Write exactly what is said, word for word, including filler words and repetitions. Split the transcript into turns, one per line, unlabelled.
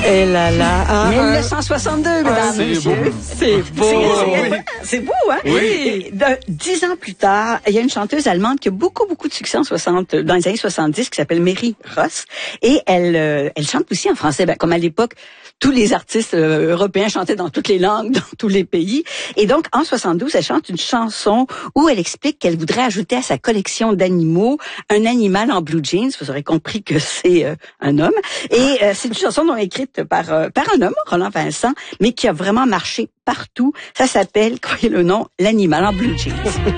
Et là là. Ah,
mille neuf cent soixante-deux, mesdames
ah,
et messieurs.
C'est beau.
C'est,
Oui.
c'est beau, hein?
Oui.
Et de, dix ans plus tard, il y a une chanteuse allemande qui a beaucoup, beaucoup de succès en soixante, dans les années soixante-dix, qui s'appelle Mary Ross. Et elle, euh, elle chante aussi en français. Ben, comme à l'époque, tous les artistes euh, européens chantaient dans toutes les langues, dans tous les pays. Et donc, en soixante-douze, elle chante une chanson où elle explique qu'elle voudrait ajouter à sa collection d'animaux un animal en blue jeans. Vous aurez compris que c'est euh, un homme. Et euh, c'est une chanson non écrite par euh, par un homme, Roland Vincent, mais qui a vraiment marché partout. Ça s'appelle, croyez le nom, l'animal en blue jeans.